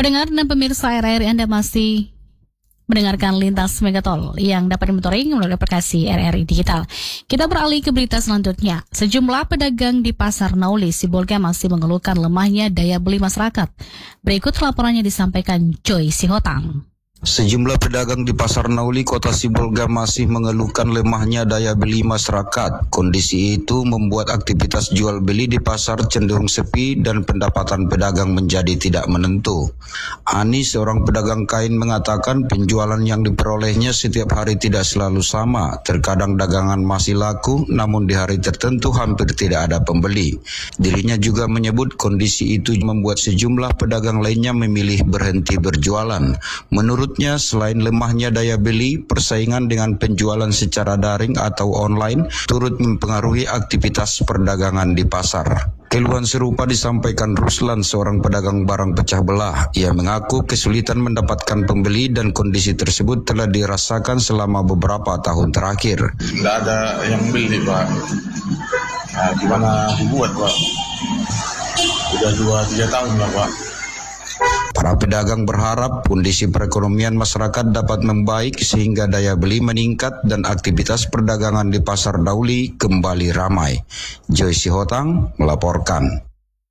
Pendengar dan pemirsa RRI, Anda masih mendengarkan Lintas Megatol yang dapat dimonitoring melalui aplikasi RRI Digital. Kita beralih ke berita selanjutnya. Sejumlah pedagang di Pasar Nauli Sibolga masih mengeluhkan lemahnya daya beli masyarakat. Berikut laporannya disampaikan Joy Sihotang. Sejumlah pedagang di Pasar Nauli Kota Sibolga masih mengeluhkan lemahnya daya beli masyarakat. Kondisi itu membuat aktivitas jual beli di pasar cenderung sepi dan pendapatan pedagang menjadi tidak menentu. Ani, seorang pedagang kain, mengatakan penjualan yang diperolehnya setiap hari tidak selalu sama. Terkadang dagangan masih laku, namun di hari tertentu hampir tidak ada pembeli. Dirinya juga menyebut kondisi itu membuat sejumlah pedagang lainnya memilih berhenti berjualan. Menurutnya, selain lemahnya daya beli, persaingan dengan penjualan secara daring atau online turut mempengaruhi aktivitas perdagangan di pasar. Keluhan serupa disampaikan Ruslan, seorang pedagang barang pecah belah. Ia mengaku kesulitan mendapatkan pembeli dan kondisi tersebut telah dirasakan selama beberapa tahun terakhir. Nggak ada yang beli, Pak. Nah, gimana dibuat, Pak? Udah 2-3 tahun lah, Pak. Para pedagang berharap kondisi perekonomian masyarakat dapat membaik sehingga daya beli meningkat dan aktivitas perdagangan di Pasar Nauli kembali ramai. Joy Sihotang melaporkan.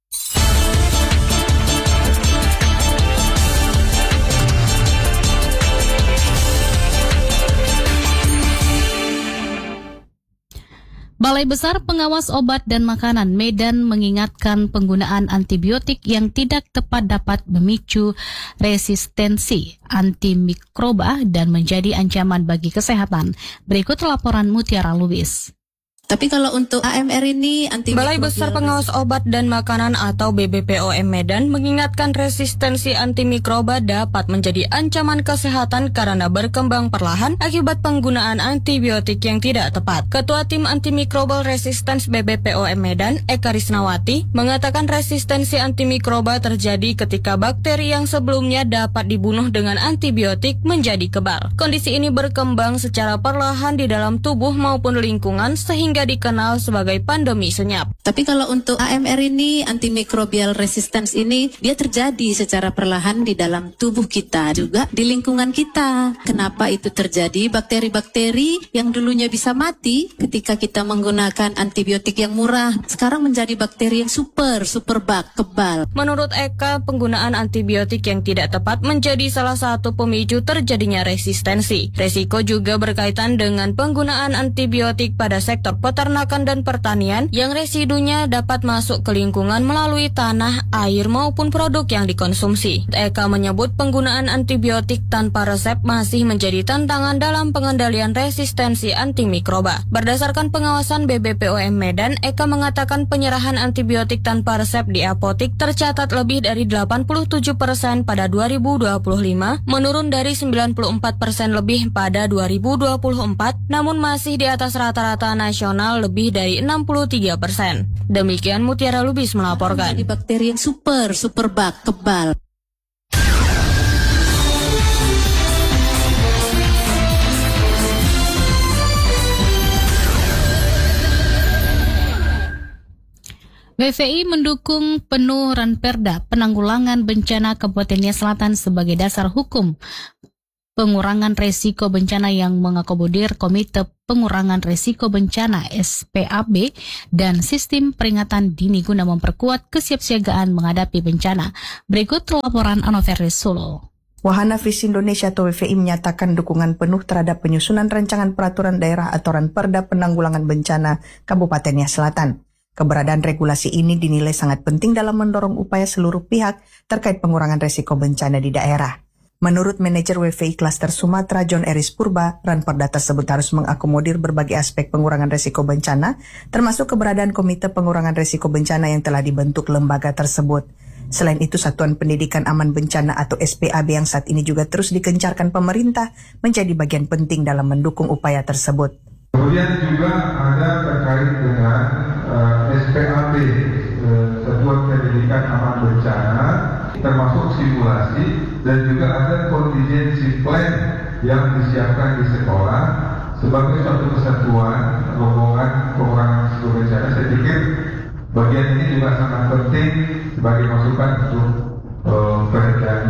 Balai Besar Pengawas Obat dan Makanan Medan mengingatkan penggunaan antibiotik yang tidak tepat dapat memicu resistensi antimikroba dan menjadi ancaman bagi kesehatan. Berikut laporan Mutiara Lubis. Tapi kalau untuk AMR ini Balai Besar Pengawas Obat dan Makanan atau BBPOM Medan mengingatkan resistensi antimikroba dapat menjadi ancaman kesehatan karena berkembang perlahan akibat penggunaan antibiotik yang tidak tepat. Ketua Tim Antimicrobial Resistance BBPOM Medan, Eka Risnawati, mengatakan resistensi antimikroba terjadi ketika bakteri yang sebelumnya dapat dibunuh dengan antibiotik menjadi kebal. Kondisi ini berkembang secara perlahan di dalam tubuh maupun lingkungan sehingga dikenal sebagai pandemi senyap. Tapi kalau untuk AMR ini, antimicrobial resistance ini, dia terjadi secara perlahan di dalam tubuh kita, juga di lingkungan kita. Kenapa itu terjadi? Bakteri-bakteri yang dulunya bisa mati ketika kita menggunakan antibiotik yang murah, sekarang menjadi bakteri yang super kebal. Menurut Eka, penggunaan antibiotik yang tidak tepat menjadi salah satu pemicu terjadinya resistensi. Resiko juga berkaitan dengan penggunaan antibiotik pada sektor peternakan dan pertanian yang residunya dapat masuk ke lingkungan melalui tanah, air maupun produk yang dikonsumsi. Eka menyebut penggunaan antibiotik tanpa resep masih menjadi tantangan dalam pengendalian resistensi antimikroba. Berdasarkan pengawasan BBPOM Medan, Eka mengatakan penyerahan antibiotik tanpa resep di apotik tercatat lebih dari 87% pada 2025, menurun dari 94% lebih pada 2024, namun masih di atas rata-rata nasional lebih dari 63%. Demikian Mutiara Lubis melaporkan. Jadi bakteri yang super kebal. WVI mendukung penuh Ranperda Penanggulangan Bencana Kabupaten Nia Selatan sebagai dasar hukum pengurangan resiko bencana yang mengakomodir Komite Pengurangan Resiko Bencana SPAB dan sistem peringatan dini guna memperkuat kesiapsiagaan menghadapi bencana. Berikut laporan Anoveris Solo. Wahana Visi Indonesia atau WVI menyatakan dukungan penuh terhadap penyusunan rancangan peraturan daerah atau Ranperda Penanggulangan Bencana Kabupaten Nia Selatan. Keberadaan regulasi ini dinilai sangat penting dalam mendorong upaya seluruh pihak terkait pengurangan resiko bencana di daerah. Menurut manajer WVI Klaster Sumatera John Eris Purba, Ranperda tersebut harus mengakomodir berbagai aspek pengurangan resiko bencana, termasuk keberadaan Komite Pengurangan Resiko Bencana yang telah dibentuk lembaga tersebut. Selain itu, Satuan Pendidikan Aman Bencana atau SPAB yang saat ini juga terus digencarkan pemerintah menjadi bagian penting dalam mendukung upaya tersebut. Kemudian juga ada terkait dengan SPAB, Satuan Pendidikan Aman Bencana, termasuk simulasi dan juga ada contingency plan yang disiapkan di sekolah sebagai suatu kesatuan rombongan pengurangan risiko bencana. Saya pikir bagian ini juga sangat penting sebagai masukan untuk pekerjaannya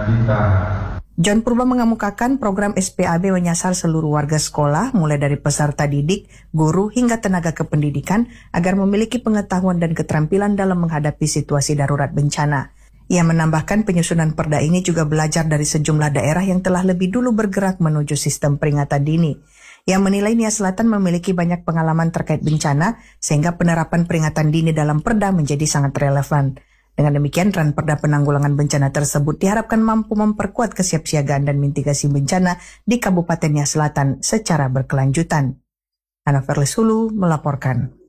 kita. John Purba mengemukakan program SPAB menyasar seluruh warga sekolah, mulai dari peserta didik, guru, hingga tenaga kependidikan, agar memiliki pengetahuan dan keterampilan dalam menghadapi situasi darurat bencana. Ia menambahkan penyusunan perda ini juga belajar dari sejumlah daerah yang telah lebih dulu bergerak menuju sistem peringatan dini. Ia menilai Nia Selatan memiliki banyak pengalaman terkait bencana, sehingga penerapan peringatan dini dalam perda menjadi sangat relevan. Dengan demikian, Ranperda Penanggulangan Bencana tersebut diharapkan mampu memperkuat kesiapsiagaan dan mitigasi bencana di Kabupaten Nia Selatan secara berkelanjutan. Ana Verles Hulu melaporkan.